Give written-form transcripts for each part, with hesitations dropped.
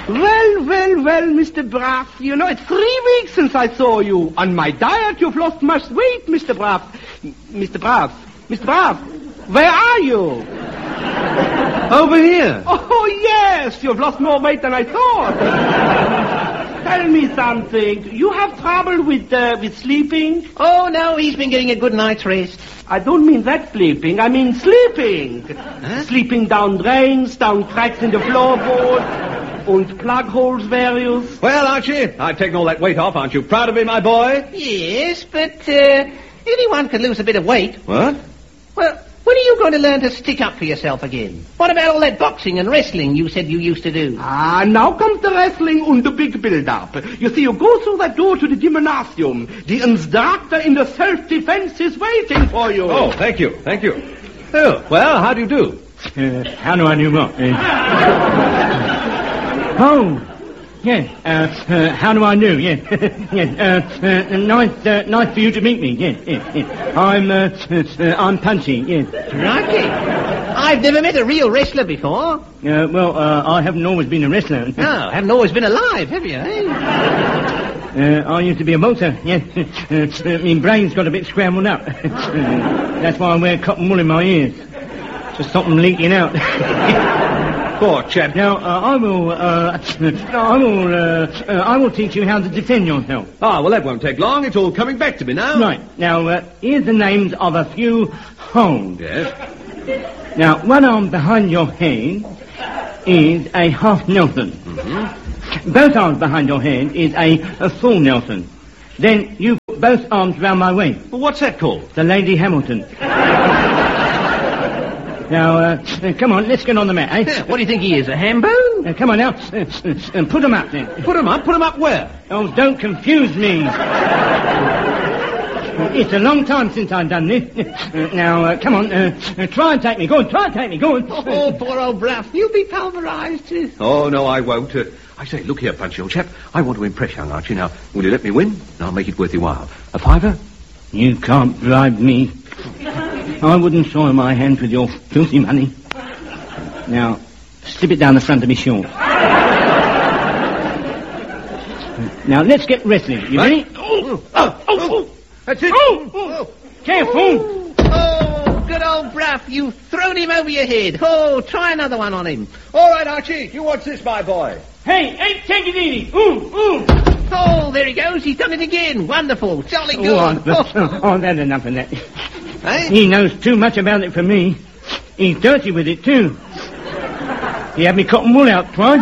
Well, Mr. Braff. You know, it's 3 weeks since I saw you. On my diet, you've lost much weight, Mr. Braff. Mr. Braff, where are you? Over here. Oh, yes, you've lost more weight than I thought. Tell me something. You have trouble with sleeping? Oh, no, he's been getting a good night's rest. I don't mean that sleeping. I mean sleeping. Huh? Sleeping down drains, down cracks in the floorboard, and plug holes various. Well, Archie, I've taken all that weight off. Aren't you proud of me, my boy? Yes, but anyone can lose a bit of weight. What? Well, when are you going to learn to stick up for yourself again? What about all that boxing and wrestling you said you used to do? Ah, now comes the wrestling and the big build-up. You see, you go through that door to the gymnasium. The instructor in the self-defense is waiting for you. Oh, thank you. Oh, well, how do you do? How do I do what? How do I do? Yes. Nice for you to meet me. Yes. I'm Punchy. Yes. Crikey. I've never met a real wrestler before. I haven't always been a wrestler. No, haven't always been alive, have you? I used to be a boxer. Yes. My brain's got a bit scrambled up. That's why I wear cotton wool in my ears to stop them leaking out. Poor chap. Now, I will teach you how to defend yourself. Ah, well, that won't take long. It's all coming back to me now. Right. Now, here's the names of a few holds. Yes. Now, one arm behind your head is a half Nelson. Mm-hmm. Both arms behind your head is a full Nelson. Then you put both arms round my waist. Well, what's that called? The Lady Hamilton. Now, come on, let's get on the mat, eh? What do you think he is, a ham bone? Come on now, put them up then. Put him up where? Oh, don't confuse me. It's a long time since I've done this. Now, come on, try and take me. Go on, try and take me. Go on. Oh, poor old Braff. You'll be pulverised. Oh, no, I won't. I say, look here, Punchy, old chap. I want to impress young Archie. Now, will you let me win? And I'll make it worth your while. A fiver? You can't bribe me. I wouldn't soil my hands with your filthy money. Now, slip it down the front of me shorts. Now, let's get wrestling. You ready? Oh. That's it. Oh. Careful. Oh, good old Braff. You've thrown him over your head. Oh, try another one on him. All right, Archie. You watch this, my boy. Hey, take it easy. Oh, there he goes. He's done it again. Wonderful. Jolly good. That's enough of that. Eh? He knows too much about it for me. He's dirty with it, too. He had me cotton wool out twice.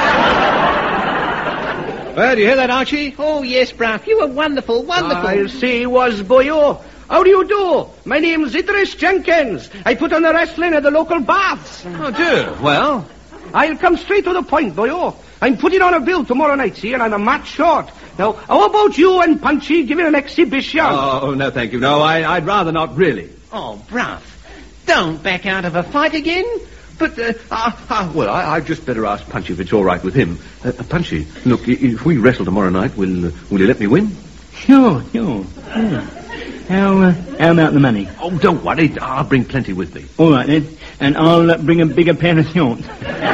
Well, do you hear that, Archie? Oh, yes, Braff. You were wonderful. I'll see was boyo. How do you do? My name's Idris Jenkins. I put on the wrestling at the local baths. Oh, dear. Well? I'll come straight to the point, boyo. I'm putting on a bill tomorrow night, see, and I'm a match short. Now, how about you and Punchy giving an exhibition? Oh, no, thank you. No, I'd rather not, really. Oh, Braff. Don't back out of a fight again. But, well, I'd just better ask Punchy if it's all right with him. Punchy, look, if we wrestle tomorrow night, will you let me win? Sure. How about the money? Oh, don't worry. I'll bring plenty with me. All right, then. And I'll bring a bigger pair of shorts.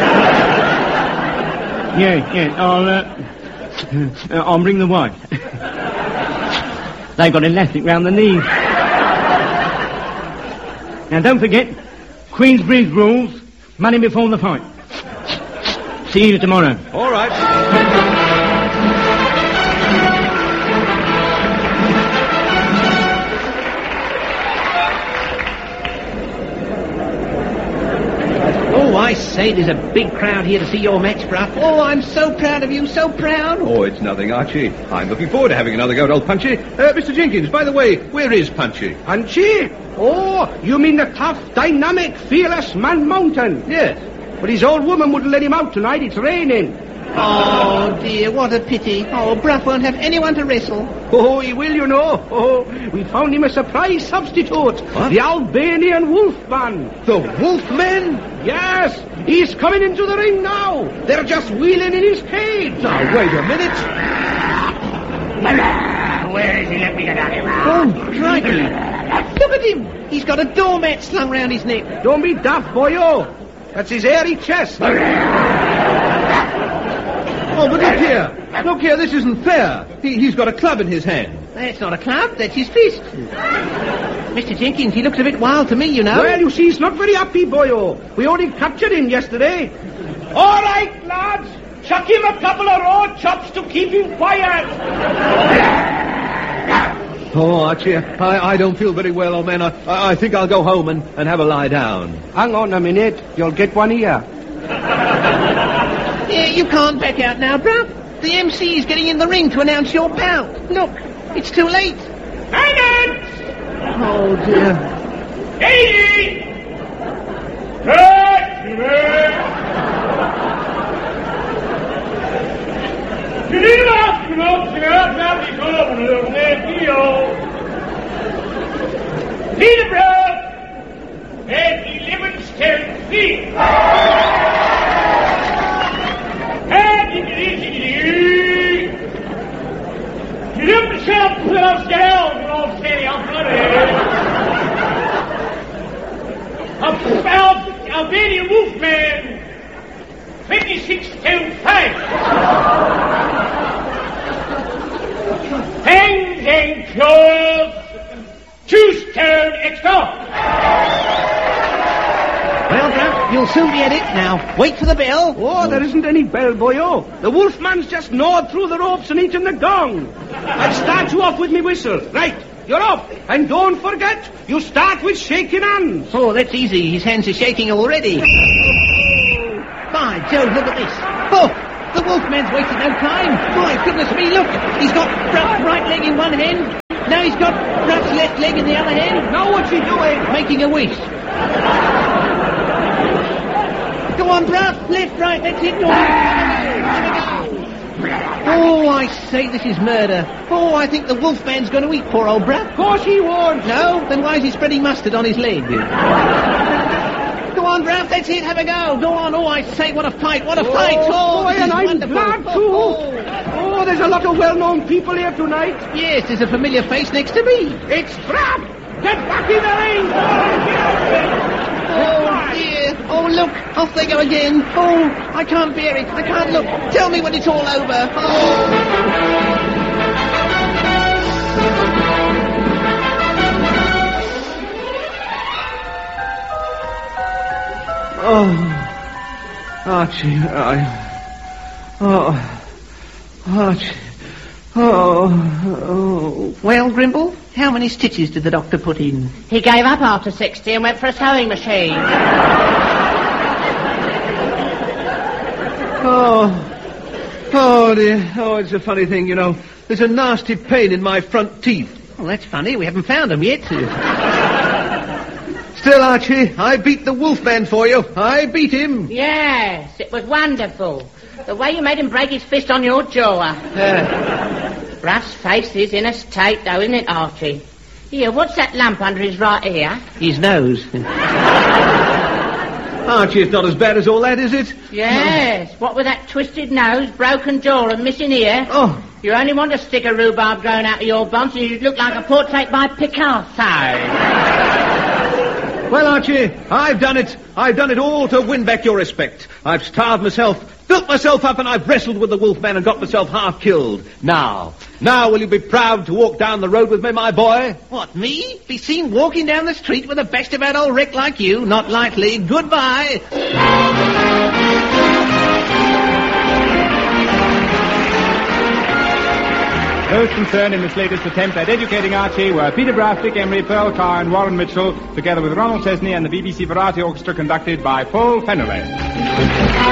Yeah, I'll bring the wife. They've got elastic round the knees. Now, don't forget, Queensbridge rules, money before the fight. See you tomorrow. All right. I say, there's a big crowd here to see your match, Braff. Oh, I'm so proud of you, so proud. Oh, it's nothing, Archie. I'm looking forward to having another go at old Punchy. Mr. Jenkins, by the way, where is Punchy? Punchy? Oh, you mean the tough, dynamic, fearless Man Mountain? Yes. But his old woman wouldn't let him out tonight. It's raining. Oh, dear, what a pity. Oh, Braff won't have anyone to wrestle. Oh, he will, you know. Oh, we found him a surprise substitute. What? The Albanian Wolfman. The Wolfman? Yes, he's coming into the ring now. They're just wheeling in his cage. Now, wait a minute. Where is he? Let me get at him. Oh, crikey. Look at him. He's got a doormat slung round his neck. Don't be daft, boyo. That's his hairy chest. Look here, this isn't fair. He's got a club in his hand. That's not a club, that's his fist. Mr. Jenkins, he looks a bit wild to me, you know. Well, you see, he's not very happy, boyo. We only captured him yesterday. All right, lads. Chuck him a couple of raw chops to keep him quiet. Oh, Archie, I don't feel very well, old man. I think I'll go home and have a lie down. Hang on a minute. You'll get one here. Yeah, you can't back out now, bruv. The MC is getting in the ring to announce your bout. Look, it's too late. Silence! Oh, dear. Lady! Peterborough at 11 stone feet. You look yourself close down, you all steady on bloody. About Albania Wolfman, 26 stone 5. Hands and claws, 2 stone extra. Well, bruv, you'll soon be at it now. Wait for the bell. Oh, there isn't any bell, boyo. The wolfman's just gnawed through the ropes and eaten the gong. I'll start you off with me whistle. Right, you're off. And don't forget, you start with shaking hands. Oh, that's easy. His hands are shaking already. By Jove, look at this. Oh, the wolfman's wasted no time. My goodness me, look. He's got Bruff's right leg in one hand. Now he's got Bruff's left leg in the other hand. Now what's he doing? Making a wish. Go on, Bruff. Left, right. That's it. Go on. Oh, I say, this is murder. Oh, I think the wolfman's going to eat poor old Bruff. Of course he won't. No? Then why is he spreading mustard on his leg? Go on, Bruff. That's it. Have a go. Go on. Oh, I say, what a fight. What a fight. Oh, boy, this and is I'm wonderful. glad too. Oh, there's a lot of well-known people here tonight. Yes, there's a familiar face next to me. It's Bruff. Get back in the ring. Oh, dear. Oh, look. Off they go again. Oh, I can't bear it. I can't look. Tell me when it's all over. Oh, Archie, Archie. Oh. Well, Grimble, how many stitches did the doctor put in? He gave up after 60 and went for a sewing machine. Oh, dear. Oh, it's a funny thing, you know. There's a nasty pain in my front teeth. Well, that's funny. We haven't found them yet. Still, Archie, I beat the wolfman for you. I beat him. Yes, it was wonderful. The way you made him break his fist on your jaw. Ruff's face is in a state, though, isn't it, Archie? Here, what's that lump under his right ear? His nose. Archie, it's not as bad as all that, is it? Yes, what with that twisted nose, broken jaw and missing ear. Oh. You only want to stick a rhubarb growing out of your bones and you'd look like a portrait by Picasso. Well, Archie, I've done it. I've done it all to win back your respect. I've starved myself, built myself up, and I've wrestled with the wolfman and got myself half killed. Now will you be proud to walk down the road with me, my boy? What, me? Be seen walking down the street with a best-about old wreck like you? Not likely. Goodbye. Those concerned in this latest attempt at educating Archie were Peter Bruff, Dick Emery, Pearl Carr and Warren Mitchell, together with Ronald Chesney and the BBC Variety Orchestra conducted by Paul Feneley.